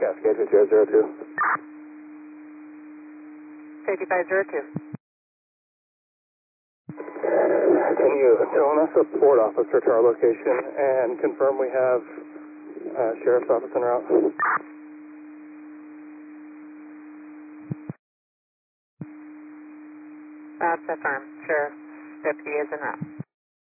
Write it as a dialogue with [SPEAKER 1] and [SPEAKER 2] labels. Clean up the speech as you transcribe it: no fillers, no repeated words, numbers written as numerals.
[SPEAKER 1] Cascade 5502.
[SPEAKER 2] 5502.
[SPEAKER 1] Can you tone us a port officer to our location and confirm we have Sheriff's Office en route?
[SPEAKER 2] That's affirmed. Sheriff's deputy is en route.